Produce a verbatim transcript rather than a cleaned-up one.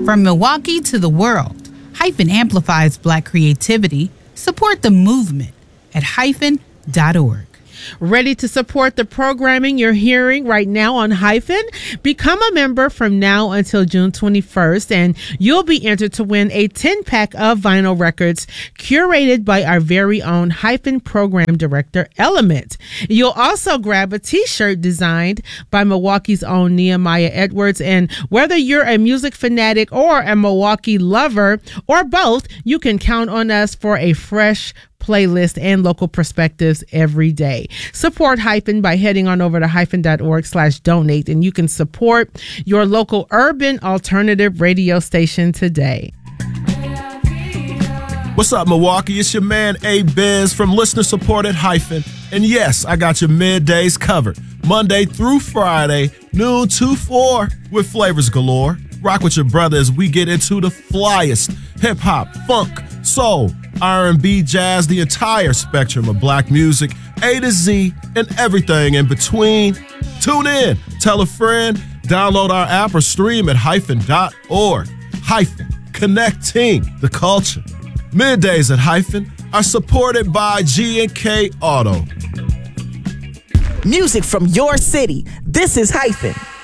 From Milwaukee to the world, Hyphen amplifies Black creativity. Support the movement at hyphen dot org. Ready to support the programming you're hearing right now on Hyphen? Become a member from now until June twenty-first, and you'll be entered to win a ten-pack of vinyl records curated by our very own Hyphen program director, Element. You'll also grab a t-shirt designed by Milwaukee's own Nehemiah Edwards, and whether you're a music fanatic or a Milwaukee lover, or both, you can count on us for a fresh playlist and local perspectives every day. Support Hyphen by heading on over to hyphen dot org slash donate, and you can support your local urban alternative radio station today. What's up, Milwaukee? It's your man A Biz from listener supported Hyphen, and yes, I got your middays covered Monday through Friday, noon to four, with flavors galore. Rock with your brother as we get into the flyest hip hop, funk, soul, R and B, jazz, the entire spectrum of black music, A to Z, and everything in between. Tune in, tell a friend, download our app or stream at hyphen dot org. Hyphen, connecting the culture. Middays at Hyphen are supported by G and K Auto. Music from your city. This is Hyphen.